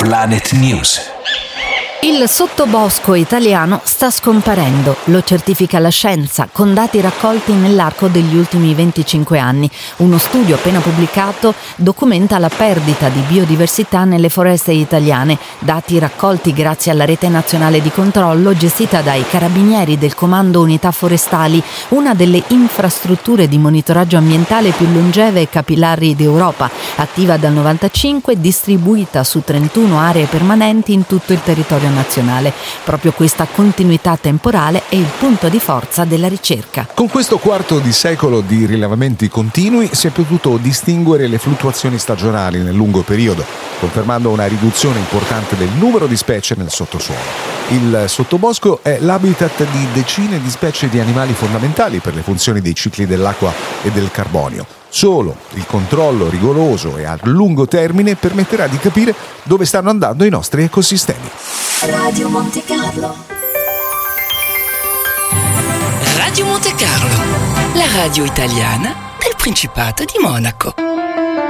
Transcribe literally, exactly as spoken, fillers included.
Planet News. Il sottobosco italiano sta scomparendo, lo certifica la scienza, con dati raccolti nell'arco degli ultimi venticinque anni. Uno studio appena pubblicato documenta la perdita di biodiversità nelle foreste italiane, dati raccolti grazie alla rete nazionale di controllo gestita dai carabinieri del Comando Unità Forestali, una delle infrastrutture di monitoraggio ambientale più longeve e capillari d'Europa, attiva dal novantacinque e distribuita su trentuno aree permanenti in tutto il territorio nazionale. Proprio questa continuità temporale è il punto di forza della ricerca. Con questo quarto di secolo di rilevamenti continui si è potuto distinguere le fluttuazioni stagionali nel lungo periodo, confermando una riduzione importante del numero di specie nel sottosuolo. Il sottobosco è l'habitat di decine di specie di animali fondamentali per le funzioni dei cicli dell'acqua e del carbonio. Solo il controllo rigoroso e a lungo termine permetterà di capire dove stanno andando i nostri ecosistemi. Radio Monte Carlo. Radio Monte Carlo, la radio italiana del Principato di Monaco.